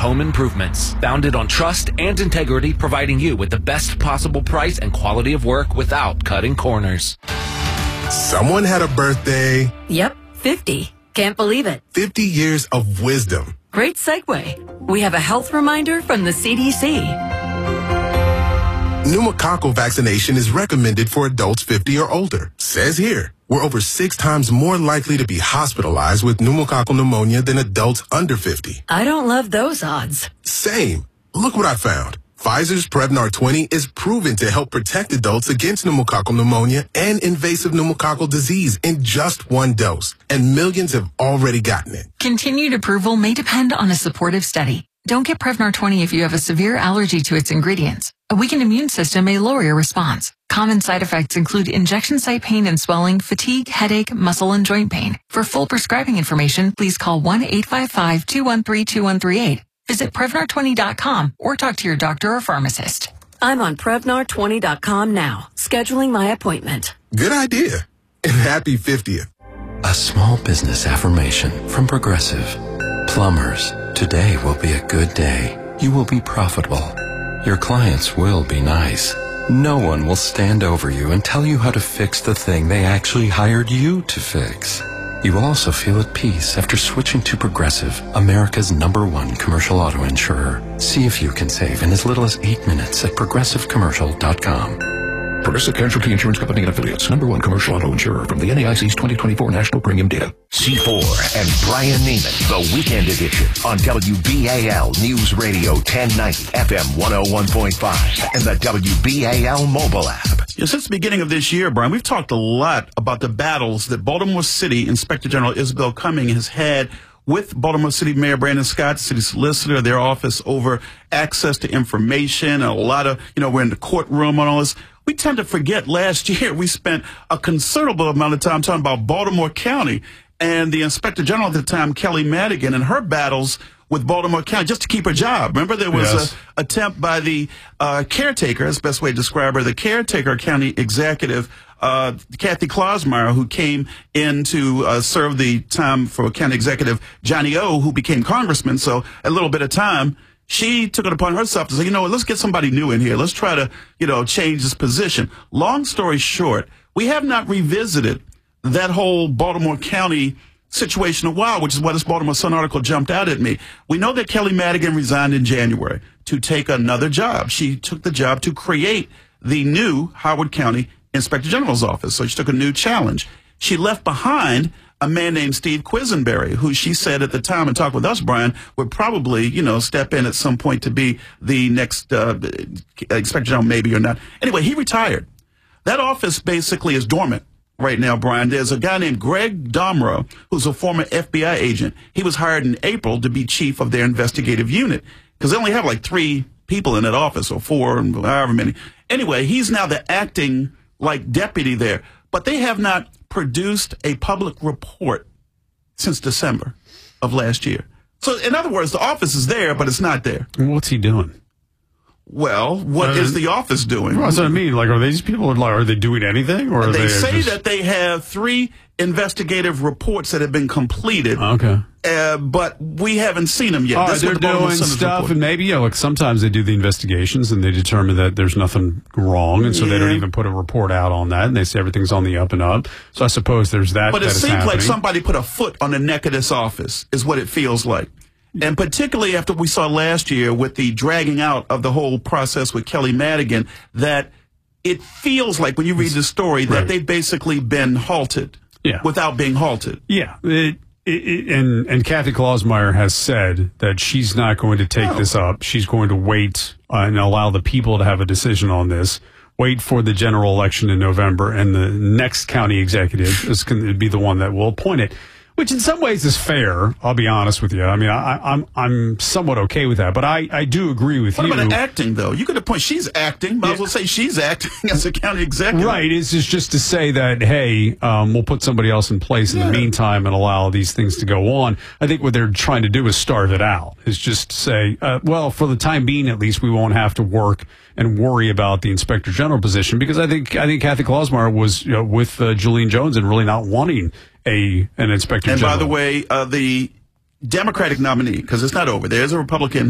Home Improvements. Founded on trust and integrity, providing you with the best possible price and quality of work without cutting corners. Someone had a birthday. Yep, 50. Can't believe it. 50 years of wisdom. Great segue. We have a health reminder from the CDC. Pneumococcal vaccination is recommended for adults 50 or older. Says here, we're over 6 times more likely to be hospitalized with pneumococcal pneumonia than adults under 50. I don't love those odds. Same. Look what I found. Pfizer's Prevnar 20 is proven to help protect adults against pneumococcal pneumonia and invasive pneumococcal disease in just 1 dose. And millions have already gotten it. Continued approval may depend on a supportive study. Don't get Prevnar 20 if you have a severe allergy to its ingredients. A weakened immune system may lower your response. Common side effects include injection site pain and swelling, fatigue, headache, muscle, and joint pain. For full prescribing information, please call 1-855-213-2138. Visit Prevnar20.com or talk to your doctor or pharmacist. I'm on Prevnar20.com now, scheduling my appointment. Good idea. And happy 50th. A small business affirmation from Progressive. Plumbers, today will be a good day. You will be profitable. Your clients will be nice. No one will stand over you and tell you how to fix the thing they actually hired you to fix. You will also feel at peace after switching to Progressive, America's #1 commercial auto insurer. See if you can save in as little as 8 minutes at progressivecommercial.com. Progressive Casualty Insurance Company and Affiliates, #1 commercial auto insurer from the NAIC's 2024 National Premium Data. C4 and Brian Neiman, the Weekend Edition on WBAL News Radio 1090, FM 101.5, and the WBAL mobile app. Since the beginning of this year, Brian, we've talked a lot about the battles that Baltimore City Inspector General Isabel Cumming has had with Baltimore City Mayor Brandon Scott, city solicitor, their office over access to information, and a lot of, we're in the courtroom and all this. We tend to forget last year we spent a considerable amount of time talking about Baltimore County and the Inspector General at the time, Kelly Madigan, and her battles with Baltimore County just to keep her job. Remember, there was an attempt by the caretaker, that's the best way to describe her, the caretaker county executive, Kathy Klausmeyer, who came in to serve the time for county executive Johnny O, who became congressman. So a little bit of time. She took it upon herself to say, let's get somebody new in here. Let's try to, change this position. Long story short, we have not revisited that whole Baltimore County situation in a while, which is why this Baltimore Sun article jumped out at me. We know that Kelly Madigan resigned in January to take another job. She took the job to create the new Howard County Inspector General's office. So she took a new challenge. She left behind a man named Steve Quisenberry, who she said at the time and talked with us, Brian, would probably, step in at some point to be the next Inspector General, maybe or not. Anyway, he retired. That office basically is dormant right now, Brian. There's a guy named Greg Domro, who's a former FBI agent. He was hired in April to be chief of their investigative unit because they only have like 3 people in that office, or 4, and however many. Anyway, he's now the acting deputy there, but they have not produced a public report since December of last year. So, in other words, the office is there, but it's not there. What's he doing? Well, what is the office doing? Well, that's what I mean. Are these people, are they doing anything? Or they say that they have 3 investigative reports that have been completed. Okay. But we haven't seen them yet. They're doing stuff, and maybe, sometimes they do the investigations and they determine that there's nothing wrong, and so they don't even put a report out on that, and they say everything's on the up and up. So I suppose there's that. But it seems happening. like somebody put a foot on the neck of this office, is what it feels like. And particularly after we saw last year with the dragging out of the whole process with Kelly Madigan, that it feels like when you read the story that they've basically been halted without being halted. Yeah. And Kathy Klausmeyer has said that she's not going to take this up. She's going to wait and allow the people to have a decision on this. Wait for the general election in November, and the next county executive is going to be the one that will appoint it. Which in some ways is fair, I'll be honest with you. I mean, I'm somewhat okay with that, but I do agree with you. What about acting, though? You could have pointed, she's acting. Might as well say she's acting as a county executive. Right. It's just to say that, hey, we'll put somebody else in place in the meantime and allow these things to go on. I think what they're trying to do is starve it out. Is just to say, well, for the time being, at least, we won't have to work and worry about the Inspector General position, because I think Kathy Klausmeyer was with Julian Jones and really not wanting an Inspector General. And by the way, the Democratic nominee, because it's not over, there's a Republican